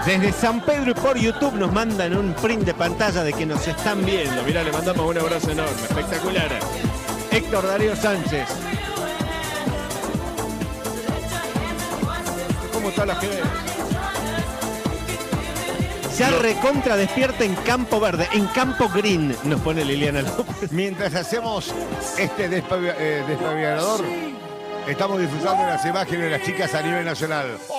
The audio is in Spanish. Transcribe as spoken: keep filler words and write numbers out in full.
Desde San Pedro y por YouTube nos mandan un print de pantalla de que nos están viendo. Mirá, le mandamos un abrazo enorme, espectacular. Héctor Darío Sánchez. ¿Cómo está la gente? Ya recontra despierta en Campo Verde, en Campo Green, nos pone Liliana López. Mientras hacemos este despabi- eh, despabilador, estamos disfrutando de las imágenes de las chicas a nivel nacional.